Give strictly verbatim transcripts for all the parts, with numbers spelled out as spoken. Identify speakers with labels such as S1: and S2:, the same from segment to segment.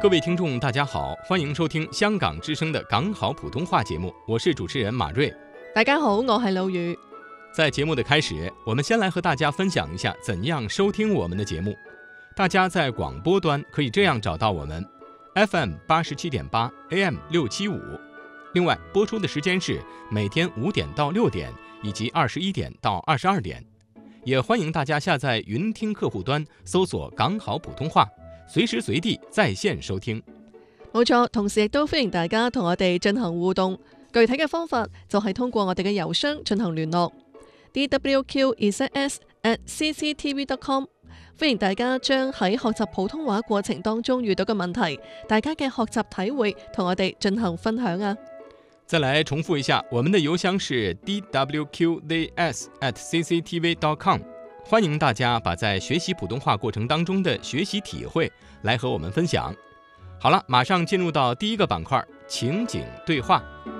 S1: 各位听众大家好，欢迎收听香港之声的港好普通话节目，我是主持人马瑞。
S2: 大家好，我係老宇。
S1: 在节目的开始，我们先来和大家分享一下怎样收听我们的节目。大家在广播端可以这样找到我们 F M 八十七点八 A M 六七五，另外播出的时间是每天五点到六点以及二十一点到二十二点。也欢迎大家下载云听客户端，搜索港好普通話，隨時隨地在線收聽。
S2: 冇錯，同時亦都歡迎大家同我哋進行互動。具體嘅方法就係通過我哋嘅郵箱進行聯絡 d w q z s at c c t v dot com。歡迎大家將喺學習普通話過程當中遇到嘅問題，大家嘅學習體會同我哋進行分享啊！
S1: 再來重複一下，我們的郵箱是 d w q z s at c c t v dot com。歡迎大家把在學習普通話過程當中的學習體會來和我們分享。好了，馬上進入到第一個板塊，情景對話。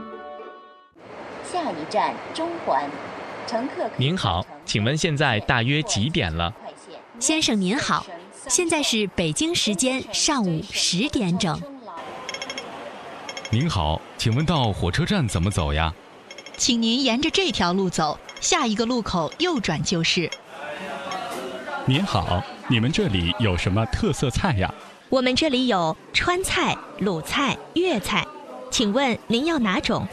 S3: 下一站中環，乘客
S4: 您好，請問現在大約幾點了？
S5: 先生您好，現在是北京時間上午十點整。
S6: 您好，請問到火車站怎麼走呀？
S5: 請您沿着這條路走，下一個路口右轉就是。
S6: 您好，你們這裡有什麼特色菜呀？
S5: 我們這裡有川菜、魯菜、粵菜，請問您要哪種？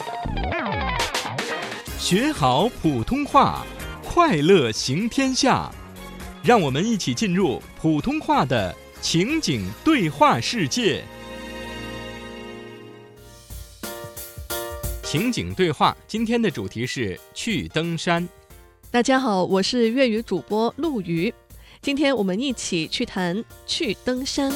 S1: 學好普通話，快樂行天下。讓我們一起進入普通話的情景對話世界。情景對話，今天的主題是去登山。
S2: 大家好，我是粵語主播陸瑜。今天我們一起去談去登山。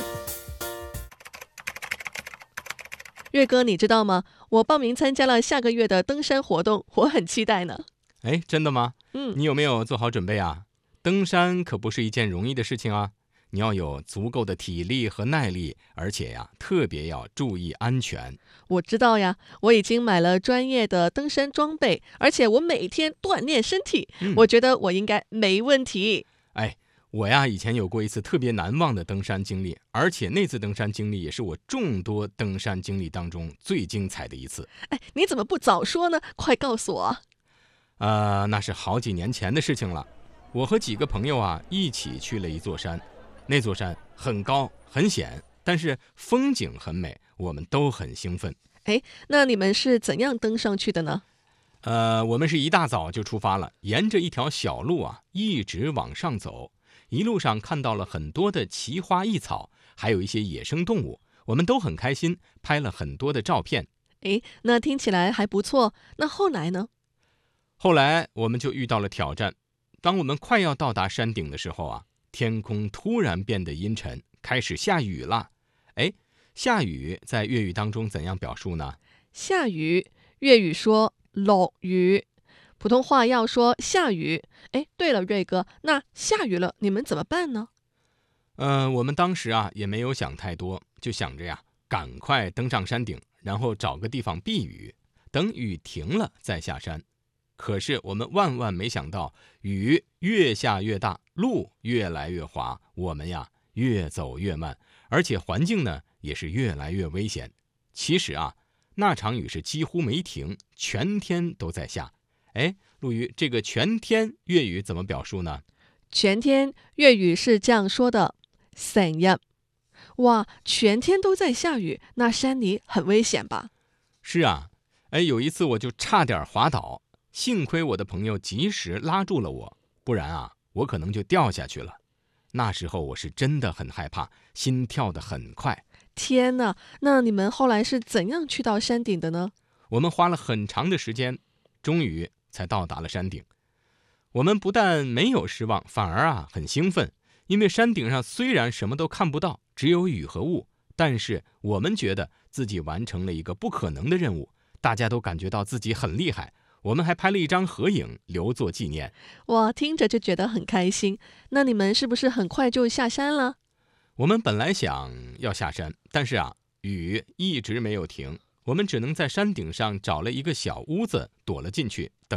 S2: 瑞哥，你知道嗎？我報名參加了下個月的登山活動，我很期待呢。
S1: 哎，真的嗎？
S2: 嗯，
S1: 你有沒有做好準備啊？登山可不是一件容易的事情啊，你要有足夠的體力和耐力，而且呀，特別要注意安全。
S2: 我知道呀，我已經買了專業的登山裝備，而且我每天鍛鍊身體，嗯，我覺得我應該沒問題。
S1: 哎，我呀以前有過一次特別難忘的登山經歷，而且那次登山經歷也是我眾多登山經歷當中最精彩的一次。
S2: 哎，你怎麼不早說呢？快告訴我。
S1: 呃，那是好幾年前的事情了。我和幾個朋友啊一起去了一座山，那座山很高很險，但是風景很美，我們都很興奮。
S2: 哎，那你們是怎樣登上去的呢？
S1: 呃，我們是一大早就出發了，沿着一條小路啊一直往上走，一路上看到了很多的奇花異草，還有一些野生動物，我們都很開心，拍了很多的照片。
S2: 哎，那聽起來還不錯。那後來呢？
S1: 後來我們就遇到了挑戰。當我們快要到達山頂的時候啊，天空突然變得陰沉，開始下雨了。哎，下雨在粵語當中怎樣表述呢？
S2: 下雨，粵語說落雨，普通話要說下雨。哎，對了，瑞哥，那下雨了，你們怎麼辦呢？
S1: 呃，我們當時啊也沒有想太多，就想着呀，趕快登上山頂，然後找個地方避雨，等雨停了再下山。可是我們萬萬沒想到，雨越下越大，路越來越滑，我們呀越走越慢，而且環境呢也是越來越危險。其實啊，那場雨是幾乎沒停，全天都在下。哎，陸瑜，這個全天粵語怎麼表述呢？
S2: 全天粵語是這樣說的，成日。哇，全天都在下雨，那山裡很危險吧？
S1: 是啊，哎，有一次我就差點滑倒。幸虧我的朋友及時拉住了我，不然啊，我可能就掉下去了。那時候我是真的很害怕，心跳得很快。
S2: 天哪，那你們後來是怎樣去到山頂的呢？
S1: 我們花了很長的時間，終於才到達了山頂。我們不但沒有失望，反而啊很興奮，因為山頂上雖然什麼都看不到，只有雨和霧，但是我們覺得自己完成了一個不可能的任務，大家都感覺到自己很厲害。我們還拍了一張合影留作紀念。
S2: 哇，聽着就覺得很開心。那你們是不是很快就下山了？
S1: 我們本來想要下山，但是啊，雨一直沒有停，我們只能在山頂上找了一個小屋子躲了進去，等